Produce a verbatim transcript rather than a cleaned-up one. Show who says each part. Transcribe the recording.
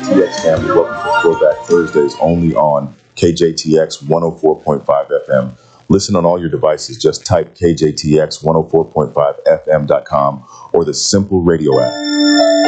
Speaker 1: T X family, welcome to Throwback Thursdays only on K J T X one oh four point five F M. Listen on all your devices. Just type K J T X one oh four point five F M dot com or the Simple Radio app.